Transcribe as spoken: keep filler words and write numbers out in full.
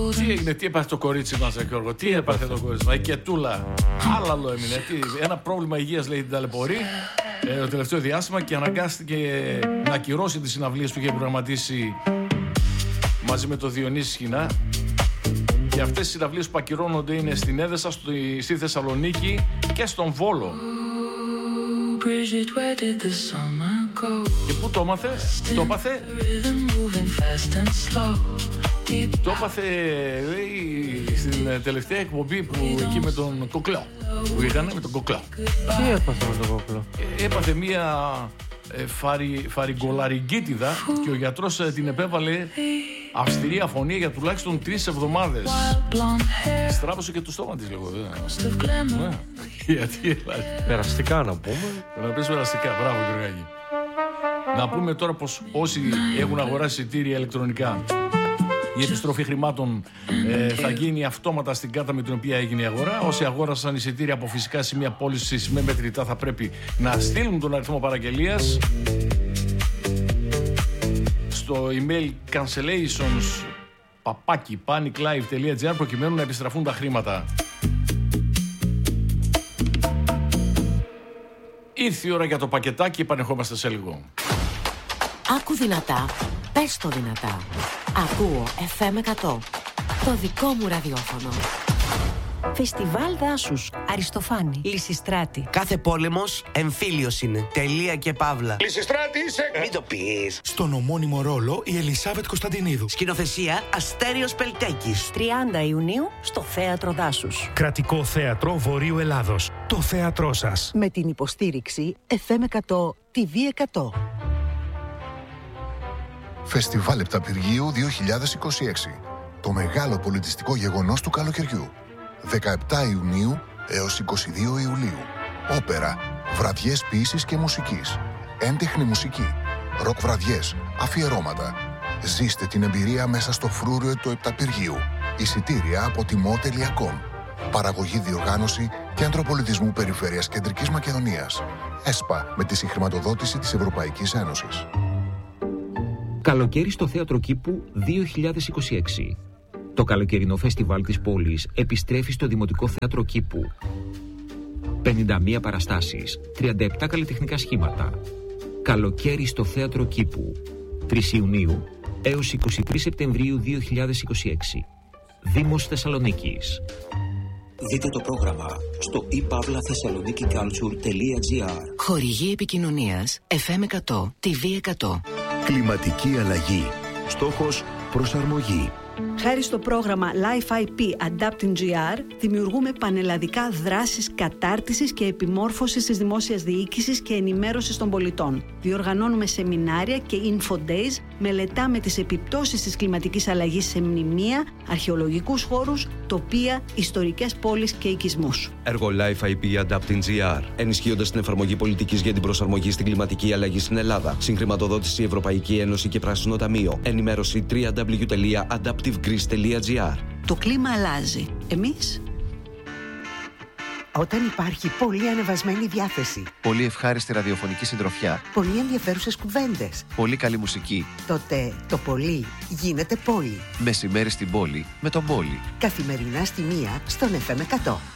Τι έγινε, τι έπαθε το κορίτσι μας, Γιώργο, τι έπαθε το κορίτσι μας, η Κετούλα. Άλλαλο έμεινε. Τι, ένα πρόβλημα υγείας, λέει, την ταλαιπωρεί ε, το τελευταίο διάστημα και αναγκάστηκε να ακυρώσει τις συναυλίες που είχε προγραμματίσει μαζί με το Διονύση Σχοινά. Και αυτές οι συναυλίες που ακυρώνονται είναι στην Έδεσα, στη Θεσσαλονίκη και στον Βόλο. Και πού το έμαθε, το έπαθε, το έπαθε, λέει, στην τελευταία εκπομπή που εκεί με τον Κοκλό, που είχαν με τον Κοκλό. Τι έπαθε με τον Κοκλό? Έπαθε μία ε, φαρι, φαριγκολαριγκίτιδα και ο γιατρός ε, την επέβαλε αυστηρή αφωνία για τουλάχιστον τρεις εβδομάδες. Στράβωσε και το στόμα της, λέγω. Ναι. Γιατί έλα. Περαστικά να πούμε. Να πεις περαστικά, μπράβο Γιωργάκη. Να πούμε τώρα πως όσοι έχουν αγοράσει εισιτήρια ηλεκτρονικά, η επιστροφή χρημάτων ε, θα γίνει αυτόματα στην κάρτα με την οποία έγινε η αγορά. Όσοι αγόρασαν εισιτήρια από φυσικά σημεία πώλησης με μετρητά θα πρέπει να στείλουν τον αριθμό παραγγελίας στο email cancellations παπάκι paniclive.gr προκειμένου να επιστραφούν τα χρήματα. Ήρθε η ώρα για το πακετάκι, επανερχόμαστε σε λίγο. Άκου δυνατά, πες το δυνατά. Ακούω εφ εμ εκατό, το δικό μου ραδιόφωνο. Φεστιβάλ δάσους, Αριστοφάνη, Λυσιστράτη. Κάθε πόλεμος εμφύλιος είναι. Τελεία και παύλα. Λυσιστράτη είσαι! Μην το πεις. Στον ομώνυμο ρόλο η Ελισάβετ Κωνσταντινίδου. Σκηνοθεσία Αστέριος Πελτέκης. τριάντα Ιουνίου στο Θέατρο Δάσους. Κρατικό Θέατρο Βορείου Ελλάδος. Το θέατρό σας. Με την υποστήριξη εφ εμ εκατό τι βι εκατό. Φεστιβάλ Επταπηργίου δύο χιλιάδες είκοσι έξι. Το μεγάλο πολιτιστικό γεγονός του καλοκαιριού. δεκαεπτά Ιουνίου έως είκοσι δύο Ιουλίου. Όπερα, βραδιές ποίησης και μουσικής, έντεχνη μουσική, ροκ βραδιές, αφιερώματα. Ζήστε την εμπειρία μέσα στο φρούριο του Επταπηργίου. Εισιτήρια από τιμό τελεία κομ. Παραγωγή, διοργάνωση Κέντρο Πολιτισμού Περιφέρειας Κεντρικής Μακεδονίας. ΕΣΠΑ με τη συγχρηματοδότηση της Ευρωπαϊκής Ένωσης. Καλοκαίρι στο Θέατρο Κήπου δύο χιλιάδες είκοσι έξι. Το καλοκαιρινό φεστιβάλ της πόλης επιστρέφει στο Δημοτικό Θέατρο Κήπου. πενήντα μία παραστάσεις, τριάντα επτά καλλιτεχνικά σχήματα. Καλοκαίρι στο Θέατρο Κήπου. τρεις Ιουνίου έως είκοσι τρεις Σεπτεμβρίου δύο χιλιάδες είκοσι έξι. Δήμος Θεσσαλονίκης. Δείτε το πρόγραμμα στο i pavla thessaloniki culture τελεία gr. Χορηγή επικοινωνίας εφ εμ εκατό τι βι εκατό. Κλιματική αλλαγή. Στόχος προσαρμογή. Χάρη στο πρόγραμμα Life άι πι Adapting τζι αρ, δημιουργούμε πανελλαδικά δράσεις κατάρτισης και επιμόρφωσης της δημόσιας διοίκησης και ενημέρωσης των πολιτών. Διοργανώνουμε σεμινάρια και info days, μελετάμε τις επιπτώσεις της κλιματικής αλλαγής σε μνημεία, αρχαιολογικούς χώρους, τοπία, ιστορικές πόλεις και οικισμούς. Έργο Life άι πι Adapting τζι αρ, ενισχύοντας την εφαρμογή πολιτικής για την προσαρμογή στην κλιματική αλλαγή στην Ελλάδα. Συγχρηματοδότηση Ευρωπαϊκή Ένωση και Πράσινο Ταμείο. Ενημέρωση double-u double-u double-u τελεία adaptive greece τελεία gr. Το κλίμα αλλάζει. Εμείς? Όταν υπάρχει πολύ ανεβασμένη διάθεση, πολύ ευχάριστη ραδιοφωνική συντροφιά, πολύ ενδιαφέρουσες κουβέντες, πολύ καλή μουσική, τότε το πολύ γίνεται πόλη. Μεσημέρι στην πόλη με τον Πόλη. Καθημερινά στη μία στον εφ εμ εκατό.